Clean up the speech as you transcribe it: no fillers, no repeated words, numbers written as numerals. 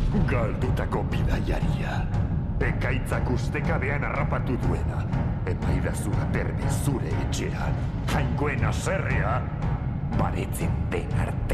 Galdutako bidaiaria. Ekaitzak ustekabean harrapatu duena. Emaidazura berbe zure etxean. Jainkoen aserrea baretzen den arte.